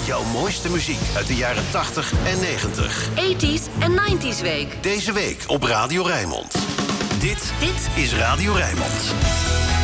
jouw mooiste muziek uit de jaren 80 en 90. 80s en 90s week. Deze week op Radio Rijnmond. Dit is Radio Rijnmond.